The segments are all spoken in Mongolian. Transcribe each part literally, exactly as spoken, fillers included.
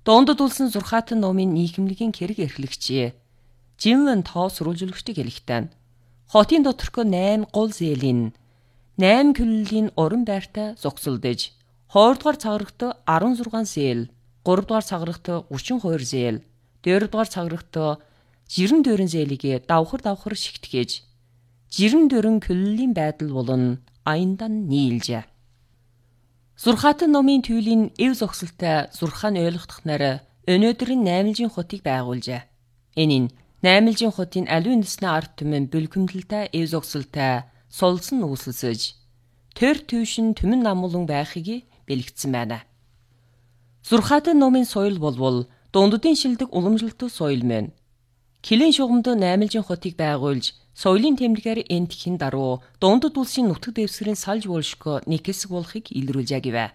Доондод улсын зурхаатан номын нийгэмлэгийн хэрэг эрхлэгчээ. Жинвэн тоо сурвалжуулагчдыг хэлэхтэн. Хотын доторх найм гол зээлийн найм күллийн уран байртай зогсолдож, хоёрдугаар цаграгт арван зургаан зээл, гуравдугаар цаграгт гурван хоёр зээл, дөрөвдугаар цаграгт жирэн дөрөн зээлийг давхар давхар шигтгэж, жирэн дөрөн күллийн байдал болон аяндан нийлжээ. Зурхаатан номын түйлийн эв зогсолтой зурхаан ойлгохдохноор өнөөдрийн наймалжийн хотыг байгуулжээ. Энэ нь наймалжийн хотын аливаа үндэсний ард түмэн бүлгэмдэлтэй эв зогсолтой сулсан үүсэлсэж, төр төвшин түмэн намуулан байхыг бэлэгдсэн байна. Зурхаатан номын соёл болвол дунддын шилдэг уламжлалт соёл мэн. Килийн шугамд наймалжийн хотыг байгуулж, соёлын тэмдгээр энтхийн даруй дундад улсын нутаг дэвсгэрийн салж болшко нэг хэсэг болохыг илрүүлжээ гэвэ.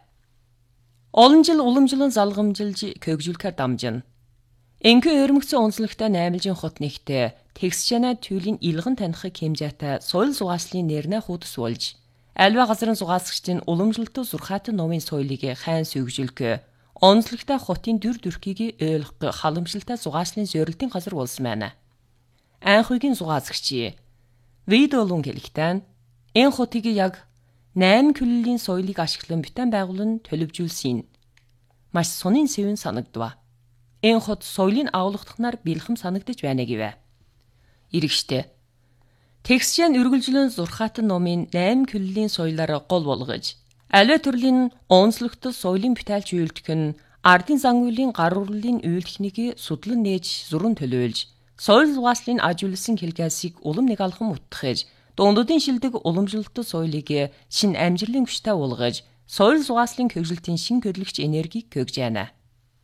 Олон жил уламжлан залгамжилж көгжүүлэхээр дамжин. Энхэ өрмөгцөн онцлогтой наймалжийн хот нэгтээ тэгсчэнэ түйлийн илгэн танихыг хэмжээтэй соёл зугааслын нэрнэ хуудас болж, альва газрын зугаасгчдын уламжлалт зурхаатан номын соёлыг хайн сүгжүүлэх, онцлогтой хотын дүр төрхийг ойлгох халамжлалтай зугааслын зорилтын газар болсон байна. Анхуйгийн зугаасгч Видолун хэлэхдээ энэ хотыг яг найм күллийн соёлыг ашиглан битэн байгуулан төлөвжүүлсэн. Маш сонин сэвэн санагдав. Энэ хот соёлын агуулгадахнаар бэлхэм санагдаж байна гэвэ. Иргэштэй. Тэгсчэн үргэлжлэн зурхаатан номын найм күллийн соёлоор гол болгож, аливаа төрлийн онцлогтой соёлын битэлж үйлдэх нь ардын зан үйлийн гар урлалын үйлдэхнийг судлан нээж зуран төлөөлж, соёл зугааслын ажигласан хэлгээсийг улам нэг алхам утгахж, дунддын шилдэг уламжлалт соёлыг шин амжилтын хүчтэй уулгаж, соёл зугааслын көгжилтийн шин көдлөгч энергийг көгж байна.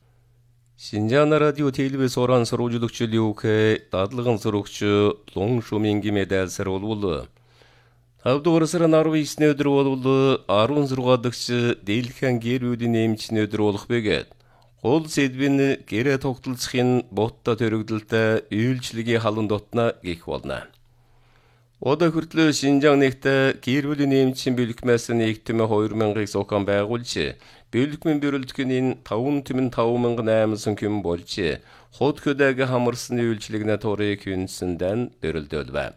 Шинжаан радио телевиз оран сурвалжуулагч Люкэ дадлагын сурагч Лун Шумингийн медальсар болвол тавдугаар сарын арван бесний өдөр болвол арван зургаан дахь дийлхэн гэр бүлийн нэмчний өдөр болох бэгээд гол сэдвэн гэрээ тогтолцохын ботто төрөгдөлтэй үйлчлэгийн халуун дотна гих болно. Одоо хүртэл Шинжаан нэгтээ гэр бүлийн нэмчийн бэлгмээс нэгтэмэ хоёр мянган зохион байгуулж, бэлгмэн бэрэлдэхний таван түмэн таван мянган аймсан күн болж, хот хөдөг хамарсан үйлчлэгнэ торыг хүнсэндэн бэрэлдэлвэ.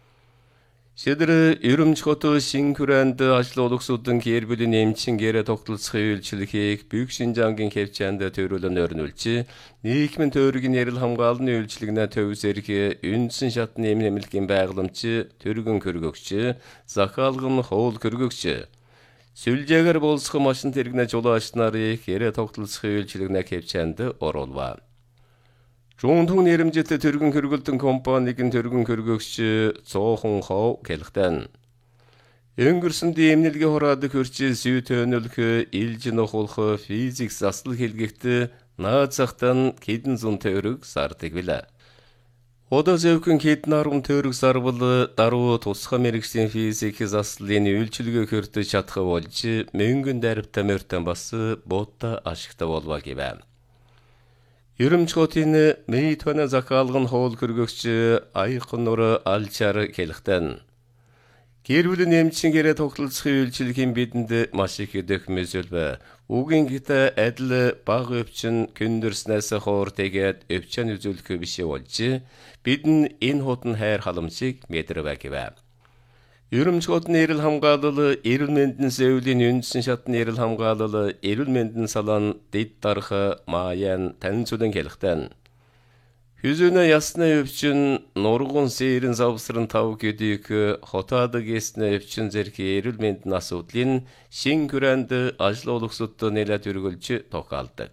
Шэдэр Өрөмч хоту Шинкүрэнд ажлуулагчдын гэр бүлийн нэмчин гэрээ тогтолцохын үйлчлэгийг Büyük Шинжаангийн хэмжээнд төрүүлэн өрнүүлж, нийгмийн тойргийн ярил хамгааллын үйлчлэгнэ төвсөрх үндсэн шатны эмнэмлэгийн байгууламж, төргөн хөргөгч, захаалгын хоол хөргөгч, сүлжээгээр болсох машин тэрэгнэ жолооч нарыг гэрээ тогтолцохын үйлчлэгнэ хэмжээнд оруулва. Жуунтун нэрэмжтэй төргөн хөргөлтөн компанийн төргөн хөргөгч цоохон хоо гэлхтэн. Өнгөрсөн дэмнэлгийн хураад хөрчил сүйтөнөлх илж нохолх физик засал хэлгэгт наад захтан хэдэн зуун төгрөг сардаг билээ. Одоо зэвхэн хэдэн арван төгрөг сарвал даруй тусгай мэргэжлийн физик заслын үйлчилгээ хөртөж чадах болж мөнгөн даривтай мөртөн бас боотта ашигтай болва гэвэ. Өрөмч хотын мэйтвэна захаалгын хоол хөргөгч Айхан нур алчаар хэлэхдээ гэр бүлийн нэмчин гэрээ тогтолцохын үйлчлэгийн бидэнд маш их дэхмэсэлбэ. Үгийн гитэ адил баг өвчин көндөрснээс хоор тэгээд өвчин үзүүлэх биш болж бидэн энэ хотын хайр халамжийг мэдэрвэ гэвэ. Өрөмч хотын эрэл хамгаалал, эрүүл мэндийн зөвлөлийн үндсэн шатны эрэл хамгаалал, эрүүл мэндийн салаан, дэд дарах, маян, танилцуулан хэлэхдээ хүзүүнэ ясны өвчин, нургун сэрэн завсран тав гэдгийг хотаадаг ясны өвчин зэрэг эрүүл мэндийн асуудлын Шинкүрэнд ажлуулагчдад нэлээд өргөлж тохиолдог.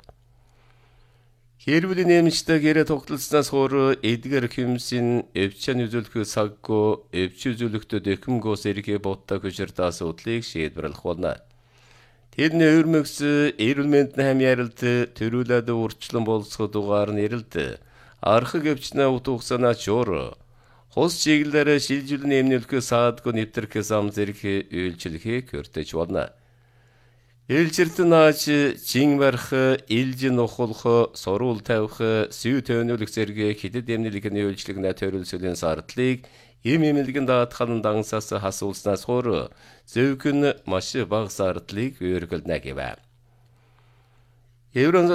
Гэр бүлийн нэмжтэй гэрээ тогтолцснаас хойш эдгээр хүмсийн өвчин үзүүлэх цаггүй өвчин үзүүлэхтэй дэхмгөөс эргээ боттой хүчирт асуудлыг шийдвэрлэх болно. Тэрний өрмөгс эрүүл мэндийн хамьяаралд төрүүлээд урчлан болцох дугаар нь эрэлт архаг өвчнөө утгасанаа чор хос чиглэлээр шилжүүлэн эмнэлэх саадгүй нэвтрэх зам зэрэг үйлчлэхийг хөртөж болно. Элчирт нааж чин барих, илж нохолох, сурвал тавих, сүү төнөлөх зэрэг хэдэд эмнэлэгний үйлчлэгнэ төрөлсөлийн сардлыг эм эмнэлгийн даатгалан дансаас хасуулснаас хойш зөвхөн маш бага сардлыг өөргөлнө гэвэ.